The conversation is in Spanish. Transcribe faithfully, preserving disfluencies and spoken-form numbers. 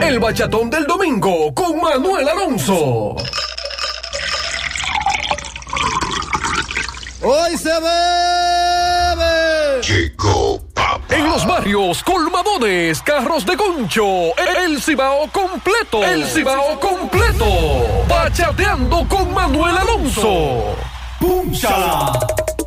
El bachatón del domingo con Manuel Alonso. Hoy se bebe. Chico Papá. En los barrios, colmadones, carros de concho, el Cibao completo. El Cibao completo. Bachateando con Manuel Alonso. ¡Púnchala!